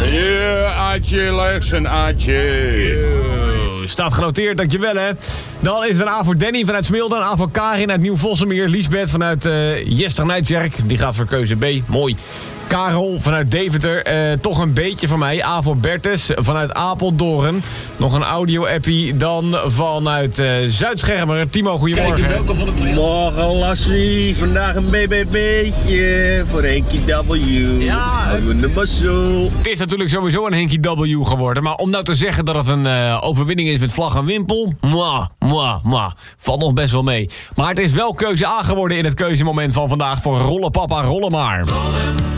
Ja, Aatje, Lersen, Aatje. Staat genoteerd, dankjewel hè. Dan is er een A voor Danny vanuit Smilde, een A voor Karin uit Nieuw-Vossemeer, Liesbeth vanuit Jesternijtjerk, die gaat voor keuze B, mooi. Karel vanuit Deventer, toch een beetje van mij. A voor Bertus vanuit Apeldoorn. Nog een audio-appie dan vanuit Zuid-Schermer. Timo, goedemorgen. Kijk, welke van de twee? Morgen Lassie, vandaag een BBB'tje voor Henkie W. Ja, de mazzel. het is natuurlijk sowieso een Henkie W geworden. Maar om nou te zeggen dat het een overwinning is met vlag en wimpel... valt nog best wel mee. Maar het is wel keuze A geworden in het keuzemoment van vandaag voor Rollen Papa, Rollen Maar.